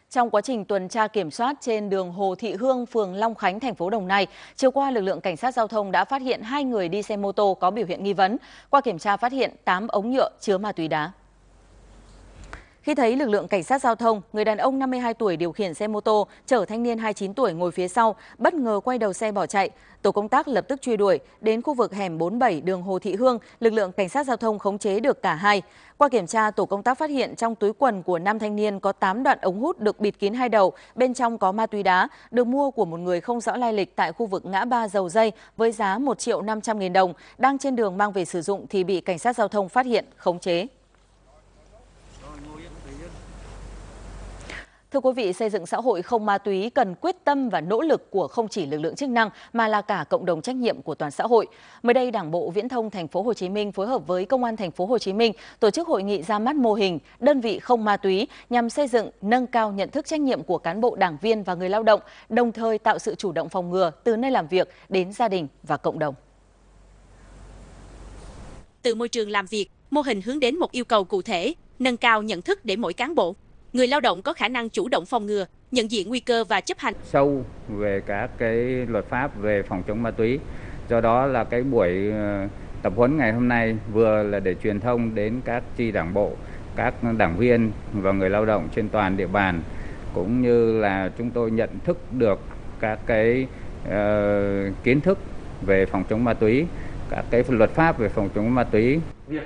Trong quá trình tuần tra kiểm soát trên đường Hồ Thị Hương, phường Long Khánh, thành phố Đồng Nai, chiều qua lực lượng cảnh sát giao thông đã phát hiện 2 người đi xe mô tô có biểu hiện nghi vấn. Qua kiểm tra phát hiện 8 ống nhựa chứa ma túy đá. Khi thấy lực lượng cảnh sát giao thông, người đàn ông 52 tuổi điều khiển xe mô tô chở thanh niên 29 tuổi ngồi phía sau, bất ngờ quay đầu xe bỏ chạy. Tổ công tác lập tức truy đuổi, đến khu vực hẻm 47 đường Hồ Thị Hương, lực lượng cảnh sát giao thông khống chế được cả hai. Qua kiểm tra, tổ công tác phát hiện trong túi quần của nam thanh niên có 8 đoạn ống hút được bịt kín hai đầu, bên trong có ma túy đá, được mua của một người không rõ lai lịch tại khu vực ngã ba Dầu Dây với giá 1.500.000 đồng, đang trên đường mang về sử dụng thì bị cảnh sát giao thông phát hiện, khống chế. Thưa quý vị, xây dựng xã hội không ma túy cần quyết tâm và nỗ lực của không chỉ lực lượng chức năng mà là cả cộng đồng trách nhiệm của toàn xã hội. Mới đây, Đảng bộ Viễn thông Thành phố Hồ Chí Minh phối hợp với Công an Thành phố Hồ Chí Minh tổ chức hội nghị ra mắt mô hình đơn vị không ma túy nhằm xây dựng, nâng cao nhận thức trách nhiệm của cán bộ, đảng viên và người lao động, đồng thời tạo sự chủ động phòng ngừa từ nơi làm việc đến gia đình và cộng đồng. Từ môi trường làm việc, mô hình hướng đến một yêu cầu cụ thể, nâng cao nhận thức để mỗi cán bộ, người lao động có khả năng chủ động phòng ngừa, nhận diện nguy cơ và chấp hành sâu về các cái luật pháp về phòng chống ma túy. Do đó là cái buổi tập huấn ngày hôm nay vừa là để truyền thông đến các chi đảng bộ, các đảng viên và người lao động trên toàn địa bàn, cũng như là chúng tôi nhận thức được các cái kiến thức về phòng chống ma túy, các cái luật pháp về phòng chống ma túy.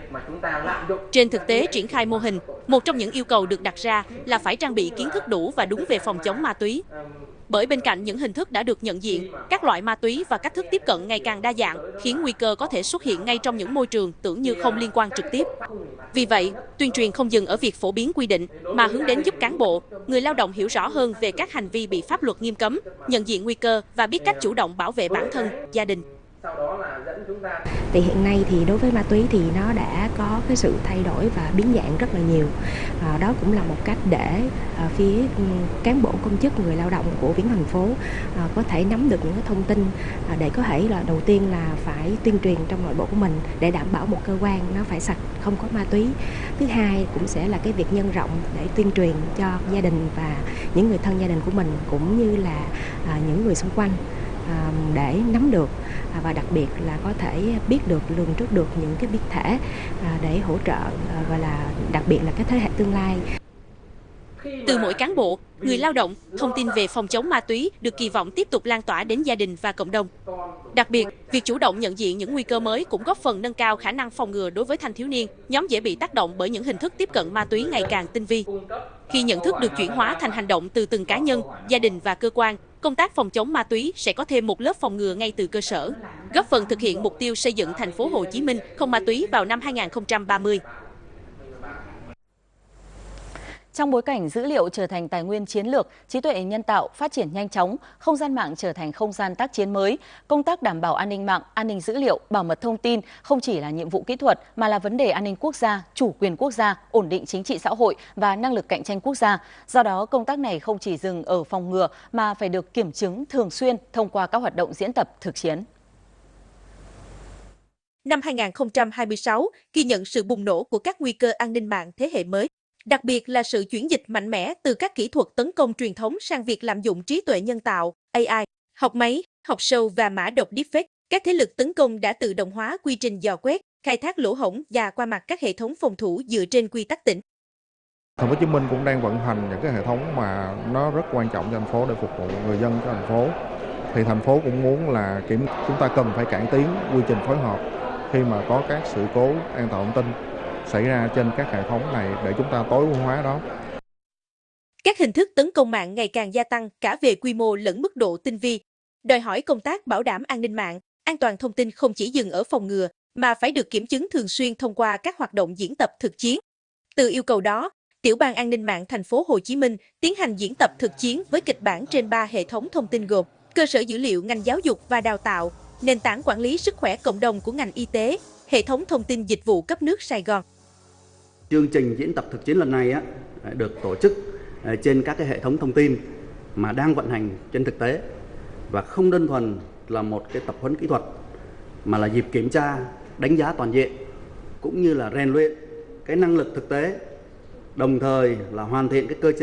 Trên thực tế triển khai mô hình, một trong những yêu cầu được đặt ra là phải trang bị kiến thức đủ và đúng về phòng chống ma túy. Bởi bên cạnh những hình thức đã được nhận diện, các loại ma túy và cách thức tiếp cận ngày càng đa dạng, khiến nguy cơ có thể xuất hiện ngay trong những môi trường tưởng như không liên quan trực tiếp. Vì vậy, tuyên truyền không dừng ở việc phổ biến quy định, mà hướng đến giúp cán bộ, người lao động hiểu rõ hơn về các hành vi bị pháp luật nghiêm cấm, nhận diện nguy cơ và biết cách chủ động bảo vệ bản thân, gia đình. Thì hiện nay thì đối với ma túy thì nó đã có cái sự thay đổi và biến dạng rất là nhiều. Đó cũng là một cách để phía cán bộ công chức, người lao động của Viễn thành phố có thể nắm được những cái thông tin để có thể là đầu tiên là phải tuyên truyền trong nội bộ của mình để đảm bảo một cơ quan nó phải sạch, không có ma túy. Thứ hai cũng sẽ là cái việc nhân rộng để tuyên truyền cho gia đình và những người thân gia đình của mình, cũng như là những người xung quanh để nắm được và đặc biệt là có thể biết được, lường trước được những cái biến thể để hỗ trợ, gọi là đặc biệt là cái thế hệ tương lai. Từ mỗi cán bộ, người lao động, thông tin về phòng chống ma túy được kỳ vọng tiếp tục lan tỏa đến gia đình và cộng đồng. Đặc biệt, việc chủ động nhận diện những nguy cơ mới cũng góp phần nâng cao khả năng phòng ngừa đối với thanh thiếu niên, nhóm dễ bị tác động bởi những hình thức tiếp cận ma túy ngày càng tinh vi. Khi nhận thức được chuyển hóa thành hành động từ từng cá nhân, gia đình và cơ quan, công tác phòng chống ma túy sẽ có thêm một lớp phòng ngừa ngay từ cơ sở, góp phần thực hiện mục tiêu xây dựng Thành phố Hồ Chí Minh không ma túy vào năm 2030. Trong bối cảnh dữ liệu trở thành tài nguyên chiến lược, trí tuệ nhân tạo phát triển nhanh chóng, không gian mạng trở thành không gian tác chiến mới, công tác đảm bảo an ninh mạng, an ninh dữ liệu, bảo mật thông tin không chỉ là nhiệm vụ kỹ thuật mà là vấn đề an ninh quốc gia, chủ quyền quốc gia, ổn định chính trị xã hội và năng lực cạnh tranh quốc gia. Do đó, công tác này không chỉ dừng ở phòng ngừa mà phải được kiểm chứng thường xuyên thông qua các hoạt động diễn tập thực chiến. Năm 2026 ghi nhận sự bùng nổ của các nguy cơ an ninh mạng thế hệ mới. Đặc biệt là sự chuyển dịch mạnh mẽ từ các kỹ thuật tấn công truyền thống sang việc lạm dụng trí tuệ nhân tạo, AI, học máy, học sâu và mã độc deepfake. Các thế lực tấn công đã tự động hóa quy trình dò quét, khai thác lỗ hổng và qua mặt các hệ thống phòng thủ dựa trên quy tắc tỉnh. Thành phố Hồ Chí Minh cũng đang vận hành những cái hệ thống mà nó rất quan trọng cho thành phố để phục vụ người dân của thành phố. Thì thành phố cũng muốn là chúng ta cần phải cải tiến quy trình phối hợp khi mà có các sự cố an toàn thông tin xảy ra trên các hệ thống này để chúng ta tối ưu hóa đó. Các hình thức tấn công mạng ngày càng gia tăng cả về quy mô lẫn mức độ tinh vi, đòi hỏi công tác bảo đảm an ninh mạng, an toàn thông tin không chỉ dừng ở phòng ngừa mà phải được kiểm chứng thường xuyên thông qua các hoạt động diễn tập thực chiến. Từ yêu cầu đó, Tiểu ban An ninh mạng Thành phố Hồ Chí Minh tiến hành diễn tập thực chiến với kịch bản trên 3 hệ thống thông tin gồm cơ sở dữ liệu ngành giáo dục và đào tạo, nền tảng quản lý sức khỏe cộng đồng của ngành y tế, hệ thống thông tin dịch vụ cấp nước Sài Gòn. Chương trình diễn tập thực chiến lần này được tổ chức trên các cái hệ thống thông tin mà đang vận hành trên thực tế và không đơn thuần là một cái tập huấn kỹ thuật mà là dịp kiểm tra, đánh giá toàn diện cũng như là rèn luyện cái năng lực thực tế, đồng thời là hoàn thiện cái cơ chế